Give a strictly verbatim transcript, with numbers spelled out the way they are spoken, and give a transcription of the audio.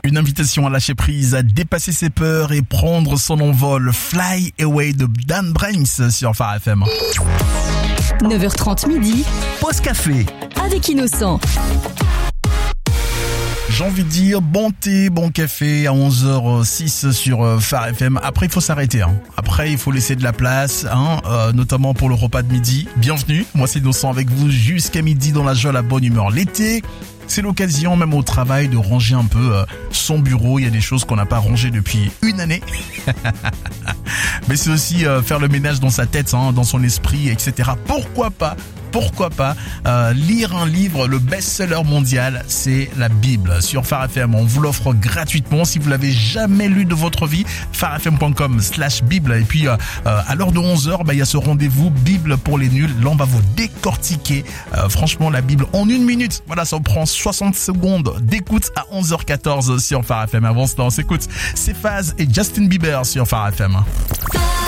Une invitation à lâcher prise, à dépasser ses peurs et prendre son envol. Fly Away de Dan Brains sur Phare F M. neuf heures trente midi, Pause café. avec Innocent. J'ai envie de dire bon thé, bon café à onze heures six sur Phare F M. Après, il faut s'arrêter. Hein. Après, il faut laisser de la place, hein, euh, notamment pour le repas de midi. Bienvenue, moi c'est Innocent avec vous jusqu'à midi dans la joie, la bonne humeur. L'été, c'est l'occasion même au travail de ranger un peu euh, son bureau. Il y a des choses qu'on n'a pas rangées depuis une année. Mais c'est aussi euh, faire le ménage dans sa tête, hein, dans son esprit, et cetera. Pourquoi pas Pourquoi pas euh, lire un livre, le best-seller mondial, c'est la Bible. Sur Phare F M, on vous l'offre gratuitement. Si vous l'avez jamais lu de votre vie, pharefm.com slash Bible. Et puis, euh, euh, à l'heure de onze heures, bah, il y a ce rendez-vous Bible pour les nuls. Là, on va vous décortiquer, euh, franchement, la Bible en une minute. Voilà, ça vous prend soixante secondes d'écoute à onze heures quatorze sur Phare F M. Avant cela, on s'écoute C'est Phase et Justin Bieber sur Phare F M.